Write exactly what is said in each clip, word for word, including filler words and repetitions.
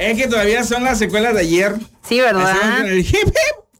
Es que todavía son las secuelas de ayer. Sí, ¿verdad? El hip, hip.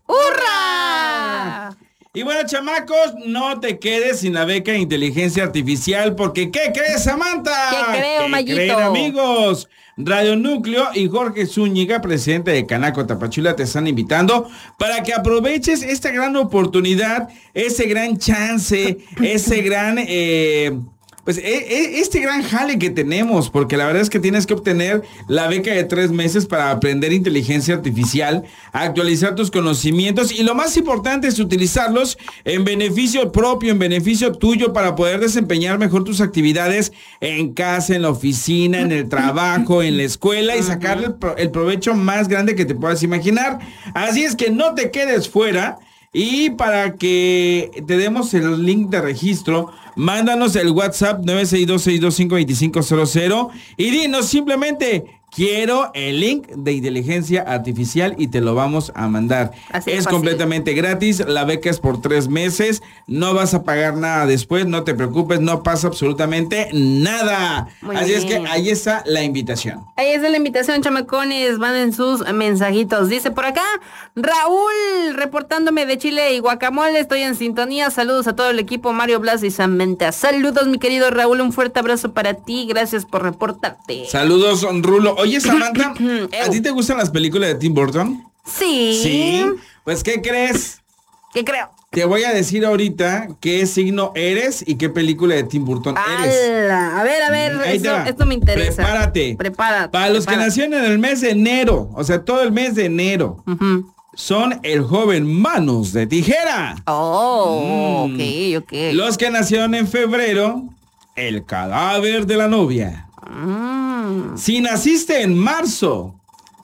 ¡Hurra! Y bueno, chamacos, no te quedes sin la beca de inteligencia artificial, porque ¿qué crees, Samantha? ¿Qué creo, ¿Qué Mayito? creen, amigos? Radio Núcleo y Jorge Zúñiga, presidente de Canaco Tapachula, te están invitando para que aproveches esta gran oportunidad, ese gran chance, ese gran... Eh, Pues e- este gran jale que tenemos, porque la verdad es que tienes que obtener la beca de tres meses para aprender inteligencia artificial, actualizar tus conocimientos y lo más importante es utilizarlos en beneficio propio, en beneficio tuyo para poder desempeñar mejor tus actividades en casa, en la oficina, en el trabajo, en la escuela y sacarle el, pro- el provecho más grande que te puedas imaginar. Así es que no te quedes fuera. Y para que te demos el link de registro, mándanos el WhatsApp nueve seis dos, seis dos cinco, dos cinco cero cero y dinos simplemente, quiero el link de inteligencia artificial y te lo vamos a mandar. Así es de fácil. completamente gratis, la beca es por tres meses, no vas a pagar nada después, no te preocupes, no pasa absolutamente nada. Muy Así es bien. que ahí está la invitación. Ahí está la invitación, chamacones. Manden sus mensajitos. Dice por acá, Raúl, reportándome de Chile y Guacamole. Estoy en sintonía. Saludos a todo el equipo, Mario Blas y Samantha. Saludos, mi querido Raúl. Un fuerte abrazo para ti. Gracias por reportarte. Saludos, Rulo. Oye, Samantha, ¿a ti te gustan las películas de Tim Burton? Sí. Sí. Pues, ¿qué crees? ¿Qué creo? Te voy a decir ahorita qué signo eres y qué película de Tim Burton eres. ¡Hala! A ver, a ver, Ahí te eso- va. esto me interesa. Prepárate. Prepárate. Para los que prepárate. nacieron en el mes de enero, o sea, todo el mes de enero, Ujú. son el joven Manos de Tijera. Oh, Mm. ok, ok. Los que nacieron en febrero, el cadáver de la novia. Mm. Si naciste en marzo,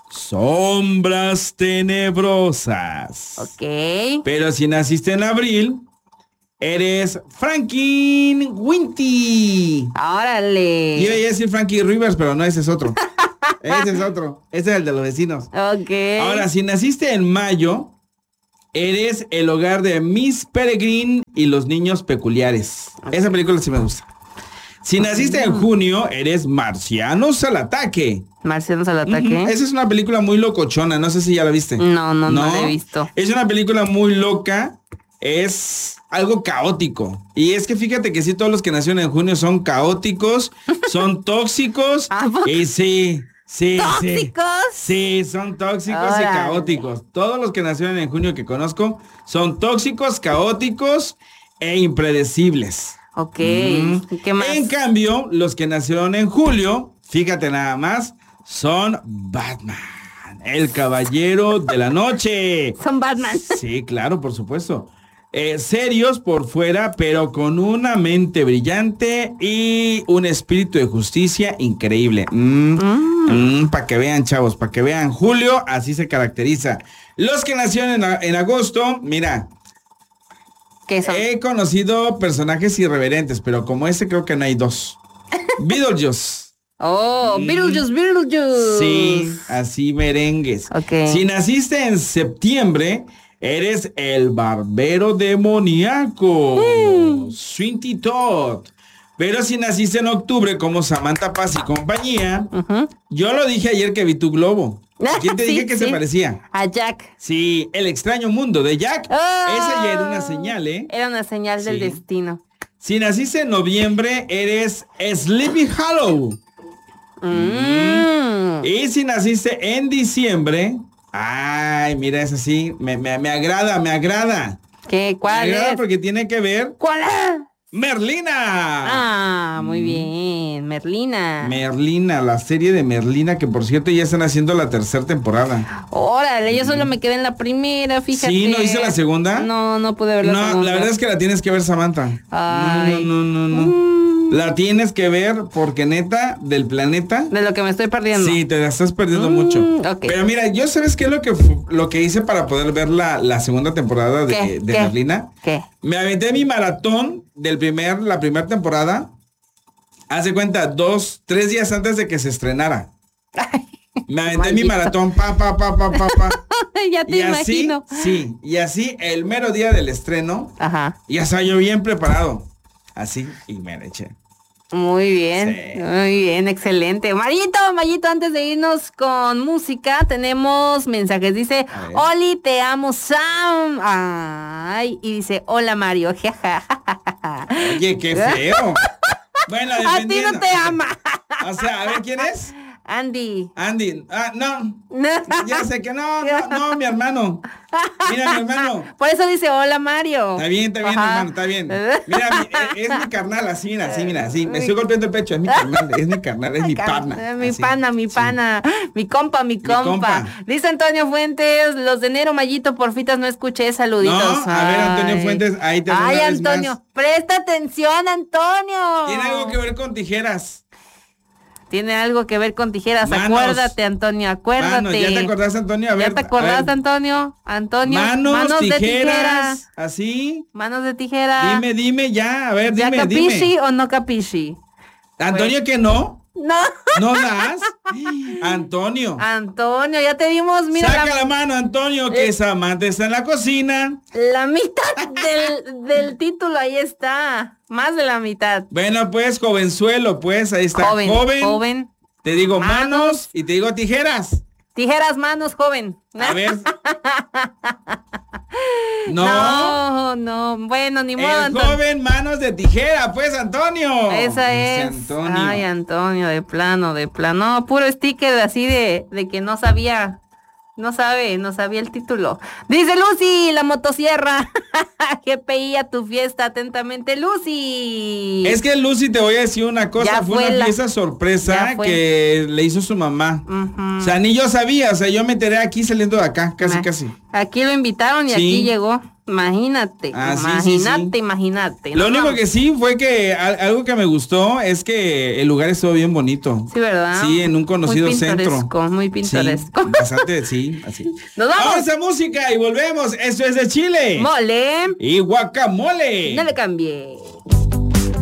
sombras tenebrosas. Ok. Pero si naciste en abril, eres Franklin Winty. Órale. Iba a decir Frankie Rivers, pero no, ese es otro. Ese es otro. Ese es el de los vecinos. Ok. Ahora, si naciste en mayo, eres el hogar de Miss Peregrine y los niños peculiares. Esa película sí me gusta. Si naciste en junio, eres Marcianos al ataque. Marcianos al ataque. Ujú. Esa es una película muy locochona, no sé si ya la viste. No, no, no la he visto. Es una película muy loca, es algo caótico. Y es que fíjate que sí, todos los que nacieron en junio son caóticos, son tóxicos. ¿A poco? Y sí, sí, sí. ¿Tóxicos? Sí, son tóxicos y Órale. caóticos. Todos los que nacieron en junio que conozco son tóxicos, caóticos e impredecibles. Ok. Mm. ¿Y qué más? En cambio, los que nacieron en julio, fíjate nada más, son Batman, el caballero de la noche. Son Batman. Sí, claro, por supuesto. Eh, serios por fuera, pero con una mente brillante y un espíritu de justicia increíble. Mm, para que vean, chavos, para que vean. Julio así se caracteriza. Los que nacieron en, a- en agosto, mira, ¿Qué son? he conocido personajes irreverentes, pero como ese creo que no hay dos. Beetlejuice. Oh, Beetlejuice, Beetlejuice. Sí, así merengues. Ok. Si naciste en septiembre, eres el barbero demoníaco. Mm. Swinty Todd. Pero si naciste en octubre como Samantha Paz y compañía, Ujú. yo lo dije ayer que vi tu globo. ¿A quién te Sí, dije que se sí. parecía? A Jack. Sí, el extraño mundo de Jack. Oh. Esa ya era una señal, ¿eh? Era una señal del Sí. destino. Si naciste en noviembre, eres Sleepy Hollow. Mm. Y si naciste en diciembre, ay, mira, es así, me, me, me agrada, me agrada. ¿Qué? Me ¿Cuál agrada es? porque tiene que ver ¿Cuál es? Merlina. Ah, muy bien. Merlina. Merlina, la serie de Merlina, que por cierto ya están haciendo la tercera temporada. Órale, yo solo me quedé en la primera, fíjate. ¿Sí? ¿No hice la segunda? No, no pude ver la No, segunda. la verdad es que la tienes que ver, Samantha. Ay. No, no, no, no. Mm. La tienes que ver porque neta, del planeta. De lo que me estoy perdiendo. Sí, te la estás perdiendo Mm, mucho. ok. Pero mira, yo sabes qué es lo que fu- lo que hice para poder ver la, la segunda temporada de, ¿Qué? de ¿Qué? Merlina. ¿Qué? Me aventé mi maratón del primer, la primera temporada. Hace cuenta, dos, tres días antes de que se estrenara. Me aventé mi Maldito. maratón, pa, pa, pa, pa, pa, pa. Ya te Y así, imagino. sí, y así el mero día del estreno, Ajá. ya estaba yo bien preparado. Así, y me la eché. Muy bien, Sí. muy bien, excelente. Mayito, Mayito, antes de irnos con música, tenemos mensajes. Dice, A ver. Oli, te amo, Sam. Ay, y dice, hola, Mario. Oye, qué feo. Bueno, A ti dependiendo. no te ama. O sea, a ver, ¿quién es? Andy. Andy. Ah, no. Ya sé que no, no, no, mi hermano. Mira, mi hermano. Por eso dice, hola, Mario. Está bien, está bien, Ajá. hermano, está bien. Mira, mi- eh, es mi carnal, así, mira, así, mira, así. Me estoy golpeando el pecho, es mi carnal, es mi carnal, es mi pana. Eh, Mi así, pana, mi sí. pana, mi compa, mi compa. compa. Dice Antonio Fuentes, los de enero, Mayito, porfitas, no escuché, saluditos. No, a ver, Antonio Ay. Fuentes, ahí te va Ay, una vez Antonio, más. presta atención, Antonio. Tiene algo que ver con tijeras. Tiene algo que ver con tijeras, Manos. acuérdate, Antonio, acuérdate. Manos, ¿ya te acordás, Antonio? A ver, ¿Ya te a acordaste, ver. Antonio? Antonio, Manos, de tijeras, tijera. así. Manos de tijera. Dime, dime, ya, a ver, ¿Ya dime, capisci dime. o no capisci? Antonio, que no, No. ¿no das? Antonio. Antonio, ya te dimos, mira, Saca la, la mano, Antonio, que Eh. esa amante está en la cocina. la mitad del, del título, ahí está. Más de la mitad. Bueno, pues, jovenzuelo, pues, ahí está. Joven, Joven. joven. Te digo manos. Manos. y te digo tijeras. Tijeras, manos, joven. A ver. No. No, no. Bueno, ni modo, El Antonio. joven manos de tijera, pues, Antonio. Esa Dice es. Antonio. Ay, Antonio, de plano, de plano. No, puro sticker así de, de que no sabía. No sabe, no sabía el título. Dice Lucy, la motosierra. G P I a tu fiesta, atentamente, Lucy. Es que Lucy, te voy a decir una cosa, Ya fue, fue una la- fiesta sorpresa ya fue. que le hizo su mamá. Ujú. O sea, ni yo sabía, o sea, yo me enteré aquí saliendo de acá, casi, Ma- casi. Aquí lo invitaron y Sí. aquí llegó. Imagínate, Ah, sí, sí, imagínate, sí. imagínate. Lo No, único no. que sí fue que al- algo que me gustó es que el lugar estuvo bien bonito. Sí, ¿verdad? Sí, en un conocido muy centro. pintoresco, muy pintoresco. Sí, bastante, sí, así. Nos vamos. Vamos a música y volvemos. Esto es de Chile. Mole, Y guacamole. no le cambie.